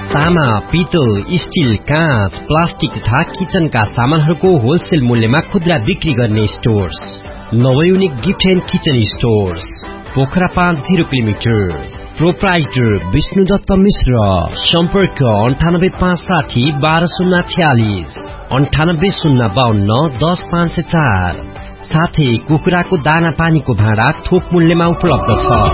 तामा, पितल, स्टील, काँच, प्लास्टिक तथा किचनका सामानहरूको होलसेल मूल्यमा खुद्रा बिक्री गर्ने stores नवयुनिक gift and kitchen stores, Pokhara 5 kilometre. Proprietor Vishnudutt मिश्र। सम्पर्क 98560 12046 98052 10504। साथै कुखुराको दाना पानीको भाँडा थोक मूल्यमा उपलब्ध छ।